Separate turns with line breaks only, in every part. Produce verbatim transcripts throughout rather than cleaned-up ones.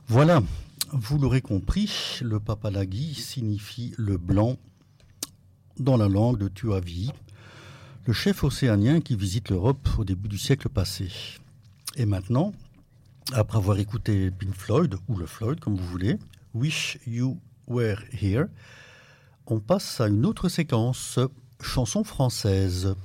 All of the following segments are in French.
Voilà, vous l'aurez compris, le Papalagi signifie le blanc dans la langue de Tuavi, le chef océanien qui visite l'Europe au début du siècle passé. Et maintenant, après avoir écouté Pink Floyd, ou le Floyd comme vous voulez, Wish You Were Here, on passe à une autre séquence, chanson française.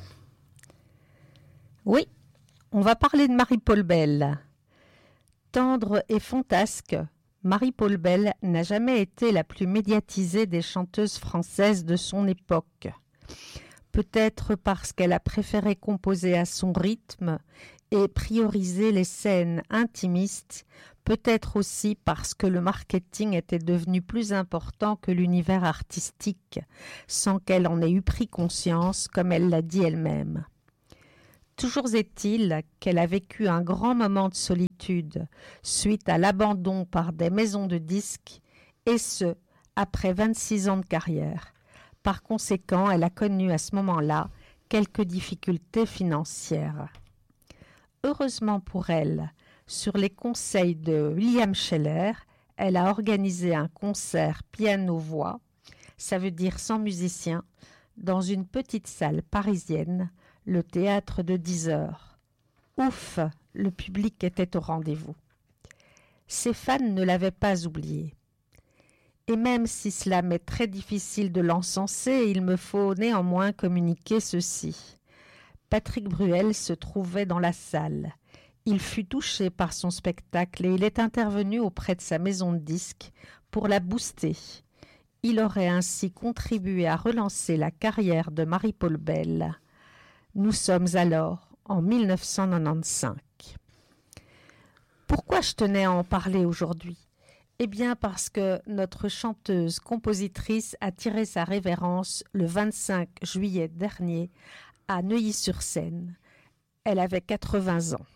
Oui, on va parler de Marie-Paul Bell. Tendre et fantasque, Marie-Paul Bell n'a jamais été la plus médiatisée des chanteuses françaises de son époque. Peut-être parce qu'elle a préféré composer à son rythme et prioriser les scènes intimistes, peut-être aussi parce que le marketing était devenu plus important que l'univers artistique, sans qu'elle en ait eu pris conscience, comme elle l'a dit elle-même. Toujours est-il qu'elle a vécu un grand moment de solitude suite à l'abandon par des maisons de disques, et ce, après vingt-six ans de carrière. Par conséquent, elle a connu à ce moment-là quelques difficultés financières. Heureusement pour elle, sur les conseils de William Scheller, elle a organisé un concert piano-voix, ça veut dire sans musicien, dans une petite salle parisienne, le théâtre de dix heures. Ouf, le public était au rendez-vous. Ses fans ne l'avaient pas oubliée. Et même si cela m'est très difficile de l'encenser, il me faut néanmoins communiquer ceci. Patrick Bruel se trouvait dans la salle. Il fut touché par son spectacle et il est intervenu auprès de sa maison de disques pour la booster. Il aurait ainsi contribué à relancer la carrière de Marie-Paul Bell. Nous sommes alors en mille neuf cent quatre-vingt-quinze. Pourquoi je tenais à en parler aujourd'hui ? Eh bien parce que notre chanteuse-compositrice a tiré sa révérence le vingt-cinq juillet dernier à Neuilly-sur-Seine. Elle avait quatre-vingts ans.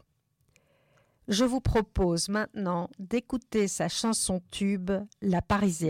Je vous propose maintenant d'écouter sa chanson tube « La Parisienne ».